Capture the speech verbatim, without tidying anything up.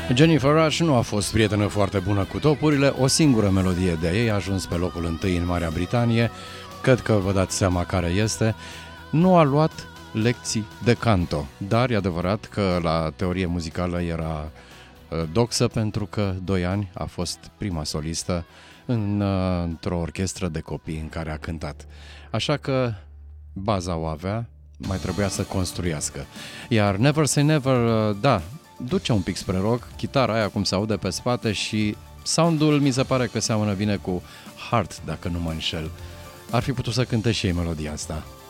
Jennifer Rush nu a fost prietenă foarte bună cu topurile, o singură melodie de ei a ajuns pe locul întâi în Marea Britanie, cred că vă dați seama care este, nu a luat lecții de canto, dar e adevărat că la teorie muzicală era doxă pentru că doi ani a fost prima solistă în, într-o orchestră de copii în care a cântat. Așa că baza o avea, mai trebuia să construiască. Iar Never Say Never, da, duce un pic spre rock, chitara aia cum se aude pe spate și soundul mi se pare că seamănă bine cu Heart, dacă nu mă înșel. Ar fi putut să cânte și ei melodia asta.